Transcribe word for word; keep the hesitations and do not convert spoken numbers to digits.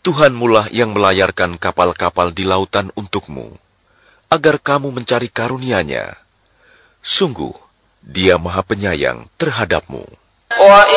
Tuhanmulah yang melayarkan kapal-kapal di lautan untukmu, agar kamu mencari karunia-Nya. Sungguh, Dia Maha Penyayang terhadapmu.